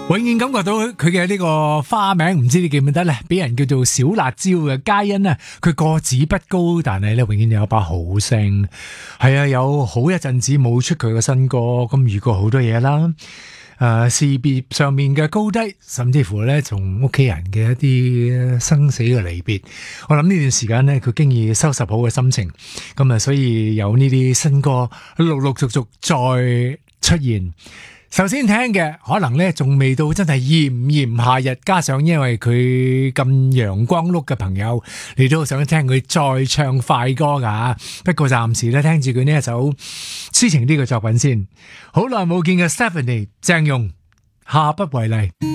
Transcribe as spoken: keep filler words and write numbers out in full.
永遠感覺到佢嘅呢個花名，唔知你記唔記得咧？俾人叫做小辣椒嘅嘉欣啊，佢個子不高，但係咧永遠有一把好聲。係啊，有好一陣子冇出佢嘅新歌，咁遇過好多嘢啦。誒、呃，事業上面嘅高低，甚至乎咧從屋企人嘅一啲生死嘅離別，我諗呢段時間咧，佢經已收拾好嘅心情，咁啊，所以有呢啲新歌陸陸續續再出現。首先聽嘅可能咧仲未到真係炎炎夏日，加上因為佢咁陽光碌嘅朋友，你都想聽佢再唱快歌噶。不過暫時咧聽住佢呢一首抒情啲嘅作品先。好耐冇見嘅 Stephanie 鄭融，下不為例。